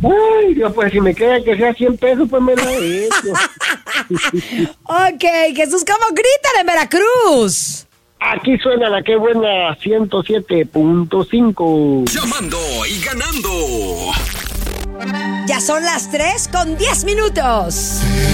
Ay, Dios, pues si me queda que sea 100 pesos, pues me la he hecho. Ok, Jesús, ¿cómo gritan en Veracruz? Aquí suena la que buena 107.5. Llamando y ganando. Ya son las 3:10.